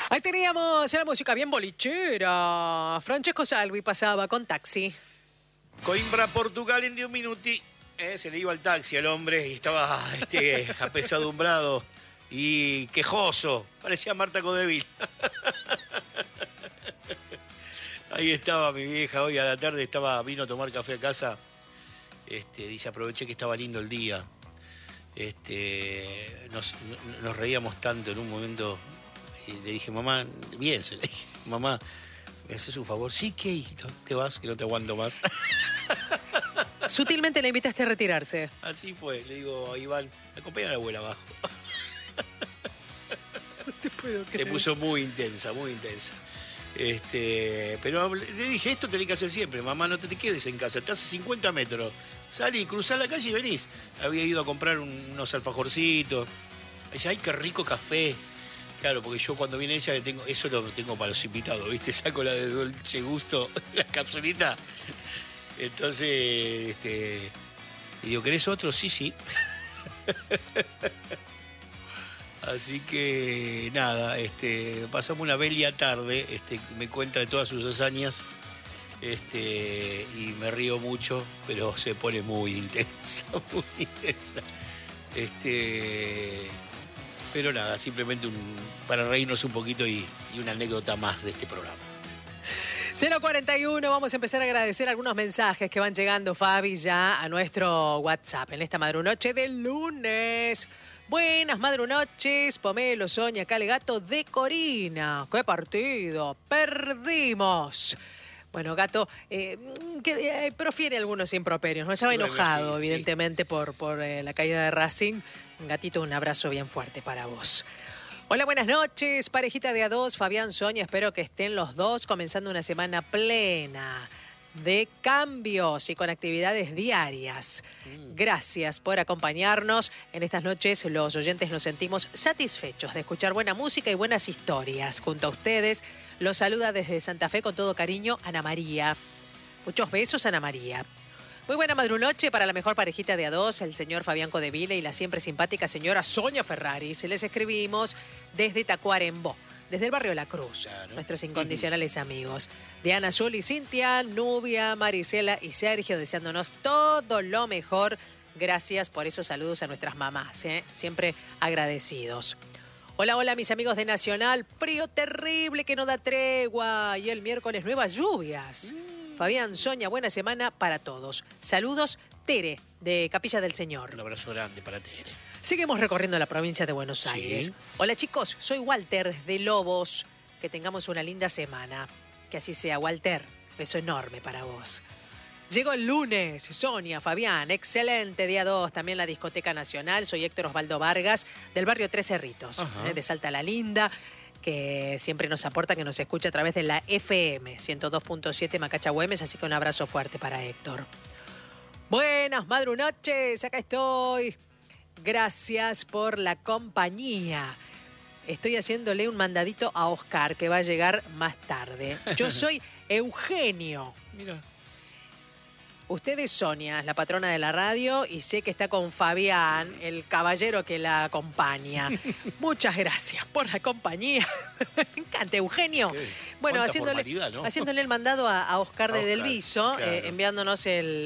Ahí teníamos la música bien bolichera. Francesco Salvi pasaba con Taxi. Coimbra, Portugal en 10 minuti. Se le iba el taxi al hombre y estaba apesadumbrado y quejoso. Parecía Marta Codevil. Ahí estaba mi vieja hoy a la tarde, vino a tomar café a casa. Dice, aproveché que estaba lindo el día. Nos reíamos tanto en un momento. Y le dije, mamá, bien, le dije, mamá, ¿me haces un favor? Sí, ¿qué, hijito? Te vas, que no te aguanto más. Sutilmente le invitaste a retirarse. Así fue, le digo a Iván, acompaña a la abuela abajo. No te puedo creer. Se puso muy intensa, muy intensa. Pero le dije, esto tenés que hacer siempre, mamá, no te quedes en casa, te hace 50 metros. Salí, cruzá la calle y venís. Había ido a comprar unos alfajorcitos. Dice, ay, qué rico café. Claro, porque yo cuando viene ella, eso lo tengo para los invitados, ¿viste? Saco la de Dolce Gusto, la capsulita. Entonces, y digo, ¿querés otro? Sí, sí. Así que, nada, pasamos una bella tarde, me cuenta de todas sus hazañas, y me río mucho, pero se pone muy intensa, muy intensa. Pero nada, simplemente para reírnos un poquito y una anécdota más de este programa. 041, vamos a empezar a agradecer algunos mensajes que van llegando, Fabi, ya a nuestro WhatsApp en esta madrunoche del lunes. Buenas madrunoches, Pomelo, Soña, Calegato de Corina. ¡Qué partido! ¡Perdimos! Bueno, Gato, que profiere algunos improperios, ¿no? Estaba enojado, sí, evidentemente, por la caída de Racing. Gatito, un abrazo bien fuerte para vos. Hola, buenas noches, parejita de A2, Fabián, Soña, espero que estén los dos comenzando una semana plena de cambios y con actividades diarias. Gracias por acompañarnos. En estas noches los oyentes nos sentimos satisfechos de escuchar buena música y buenas historias. Junto a ustedes, los saluda desde Santa Fe con todo cariño Ana María. Muchos besos, Ana María. Muy buena madrunoche para la mejor parejita de A2, el señor Fabián Codeville y la siempre simpática señora Sonia Ferrari. Se les escribimos desde Tacuarembó, desde el barrio La Cruz, claro. Nuestros incondicionales amigos. Diana, Azul y Cintia, Nubia, Marisela y Sergio, deseándonos todo lo mejor. Gracias por esos saludos a nuestras mamás, siempre agradecidos. Hola, hola, mis amigos de Nacional. Frío terrible que no da tregua. Y el miércoles nuevas lluvias. Fabián, Soña, buena semana para todos. Saludos, Tere, de Capilla del Señor. Un abrazo grande para Tere. Seguimos recorriendo la provincia de Buenos Aires. Hola, chicos, soy Walter de Lobos. Que tengamos una linda semana. Que así sea, Walter. Beso enorme para vos. Llegó el lunes. Sonia, Fabián, excelente día 2. También la Discoteca Nacional. Soy Héctor Osvaldo Vargas, del barrio Tres Cerritos, de Salta la Linda, que siempre nos aporta, que nos escucha a través de la FM 102.7 Macacha Güemes, así que un abrazo fuerte para Héctor. Buenas madrunoches, acá estoy. Gracias por la compañía. Estoy haciéndole un mandadito a Oscar, que va a llegar más tarde. Yo soy Eugenio. Mira. Usted es Sonia, la patrona de la radio, y sé que está con Fabián, el caballero que la acompaña. Muchas gracias por la compañía. Me encanta, Eugenio. Bueno, haciéndole, ¿no? Haciéndole el mandado a Oscar de Delviso, claro. Enviándonos el